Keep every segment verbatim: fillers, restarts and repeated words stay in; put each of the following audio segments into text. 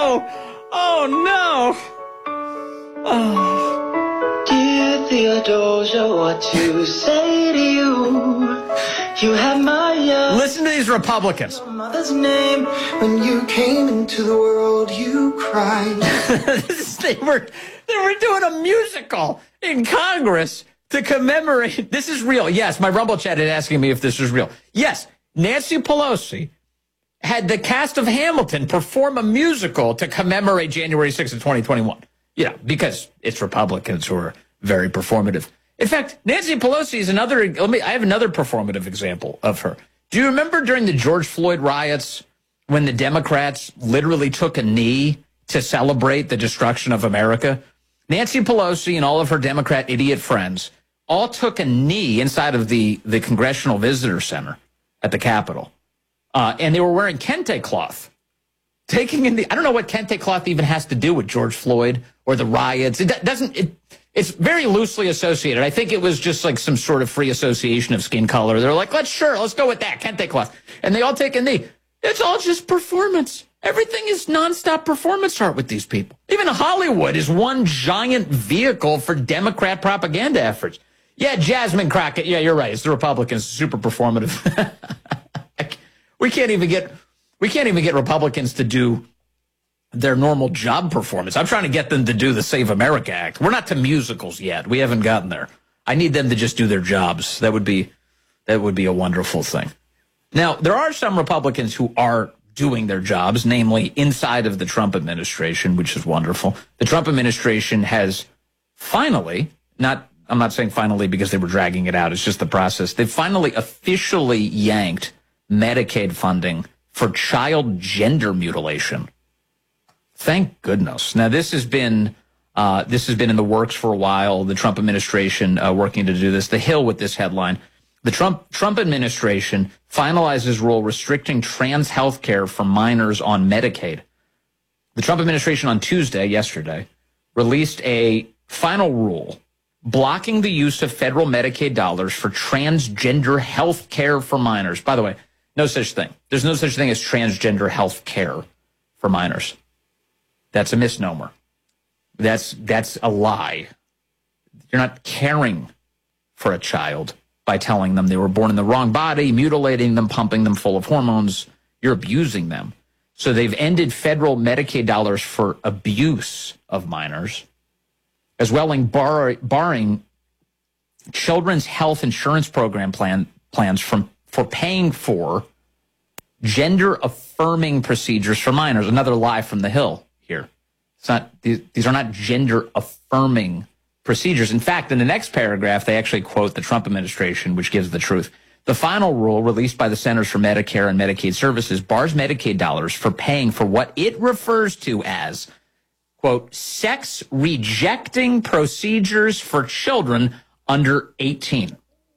no! Oh, no! Oh. Dear Theodosia, what to say to you? You have my uh, Listen to these Republicans. mother's name. When you came into the world, you cried. they were they were doing a musical in Congress to commemorate. This is real. Yes, my Rumble chat is asking me if this is real. Yes, Nancy Pelosi had the cast of Hamilton perform a musical to commemorate January sixth of twenty twenty-one. Yeah, because it's Republicans who are very performative. In fact, Nancy Pelosi is another. Let me. I have another performative example of her. Do you remember during the George Floyd riots when the Democrats literally took a knee to celebrate the destruction of America? Nancy Pelosi and all of her Democrat idiot friends all took a knee inside of the, the Congressional Visitor Center at the Capitol. Uh, and they were wearing kente cloth. Taking in the, I don't know what kente cloth even has to do with George Floyd or the riots. It doesn't, it, it's very loosely associated. I think it was just like some sort of free association of skin color. They're like, let's sure, let's go with that, kente cloth. And they all take a knee. It's all just performance. Everything is nonstop performance art with these people. Even Hollywood is one giant vehicle for Democrat propaganda efforts. Yeah, Jasmine Crockett. Yeah, you're right. It's the Republicans, super performative. we can't even get we can't even get Republicans to do their normal job performance. I'm trying to get them to do the Save America Act. We're not to musicals yet. We haven't gotten there. I need them to just do their jobs. That would be that would be a wonderful thing. Now, there are some Republicans who are doing their jobs, namely inside of the Trump administration, which is wonderful. The Trump administration has finally, not, I'm not saying finally because they were dragging it out, it's just the process. They've finally officially yanked Medicaid funding for child gender mutilation. Thank goodness. Now, this has been uh, this has been in the works for a while. The Trump administration uh, working to do this. The Hill with this headline: the Trump Trump administration finalizes rule restricting trans health care for minors on Medicaid. The Trump administration on Tuesday, yesterday, released a final rule blocking the use of federal Medicaid dollars for transgender health care for minors. By the way, no such thing. There's no such thing as transgender health care for minors. That's a misnomer. That's that's a lie. You're not caring for a child by telling them they were born in the wrong body, mutilating them, pumping them full of hormones. You're abusing them. So they've ended federal Medicaid dollars for abuse of minors, as well as bar, barring children's health insurance program plan, plans from for paying for gender-affirming procedures for minors. Another lie from the Hill here. It's not, these, these are not gender-affirming procedures. In fact, in the next paragraph, they actually quote the Trump administration, which gives the truth. The final rule released by the Centers for Medicare and Medicaid Services bars Medicaid dollars for paying for what it refers to as, quote, sex-rejecting procedures for children under eighteen.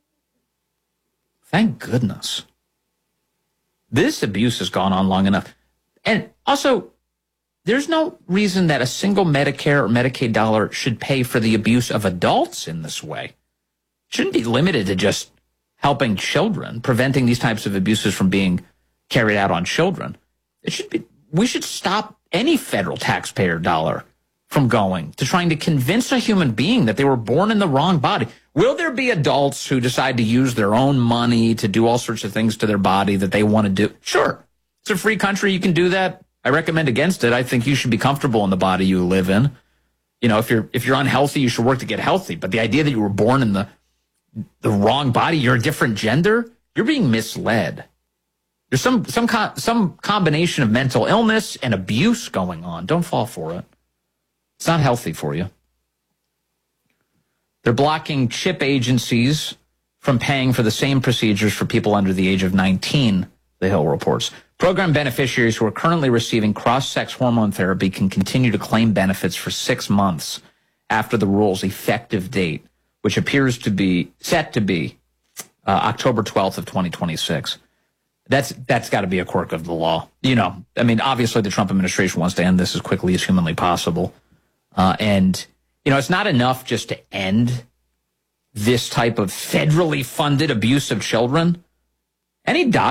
Thank goodness. This abuse has gone on long enough. And also, there's no reason that a single Medicare or Medicaid dollar should pay for the abuse of adults in this way. It shouldn't be limited to just helping children, preventing these types of abuses from being carried out on children. It should be, we should stop any federal taxpayer dollar from going to trying to convince a human being that they were born in the wrong body. Will there be adults who decide to use their own money to do all sorts of things to their body that they want to do? Sure. It's a free country. You can do that. I recommend against it. I think you should be comfortable in the body you live in. You know, if you're if you're unhealthy, you should work to get healthy. But the idea that you were born in the the wrong body, you're a different gender, you're being misled. There's some some co- some combination of mental illness and abuse going on. Don't fall for it. It's not healthy for you. They're blocking CHIP agencies from paying for the same procedures for people under the age of nineteen, the Hill reports. Program beneficiaries who are currently receiving cross-sex hormone therapy can continue to claim benefits for six months after the rule's effective date, which appears to be set to be uh, October twelfth of twenty twenty-six. That's that's got to be a quirk of the law. You know, I mean, obviously the Trump administration wants to end this as quickly as humanly possible. Uh, and, you know, it's not enough just to end this type of federally funded abuse of children. Any doctor